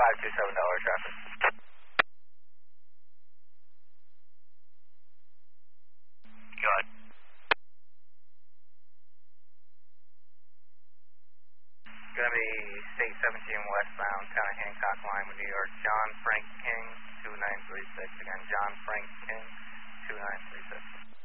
$527 traffic. Go ahead. Going to be State 17 westbound, Town of Hancock line with New York. John Frank King, 2936. Again, John Frank King, 2936.